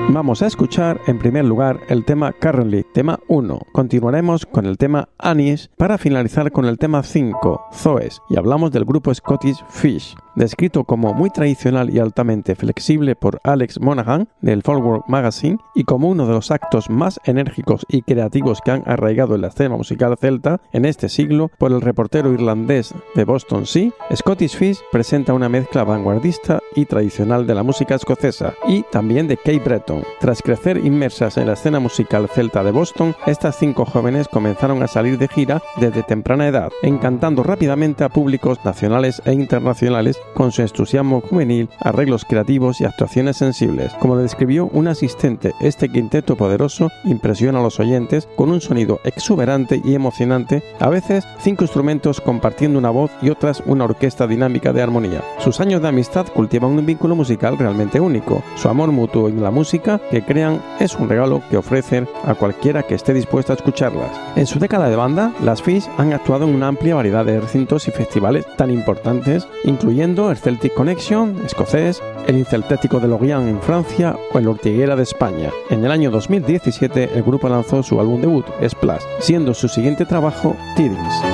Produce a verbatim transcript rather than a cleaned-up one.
Vamos a escuchar en primer lugar el tema Currently, tema uno. Continuaremos con el tema Annie's para finalizar con el tema cinco, Zoes, y hablamos del grupo Scottish Fish, descrito como muy tradicional y altamente flexible por Alex Monaghan del Folkwork Magazine y como uno de los actos más enérgicos y creativos que han arraigado en la escena musical celta en este siglo por el reportero irlandés de Boston Sea. Scottish Fish presenta una mezcla vanguardista y tradicional de la música escocesa y también de Cape Breton. Tras crecer inmersas en la escena musical celta de Boston, estas cinco jóvenes comenzaron a salir de gira desde temprana edad, encantando rápidamente a públicos nacionales e internacionales con su entusiasmo juvenil, arreglos creativos y actuaciones sensibles. Como lo describió un asistente, este quinteto poderoso impresiona a los oyentes con un sonido exuberante y emocionante, a veces cinco instrumentos compartiendo una voz y otras una orquesta dinámica de armonía. Sus años de amistad cultivan un vínculo musical realmente único. Su amor mutuo en la música que crean es un regalo que ofrecen a cualquiera que esté dispuesto a escucharlas. En su década de banda, las Fish han actuado en una amplia variedad de recintos y festivales tan importantes, incluyendo el Celtic Connection escocés, el Inceltético de Lorient en Francia o el Ortiguera de España. En el año dos mil diecisiete, el grupo lanzó su álbum debut, Splash, siendo su siguiente trabajo Tidings.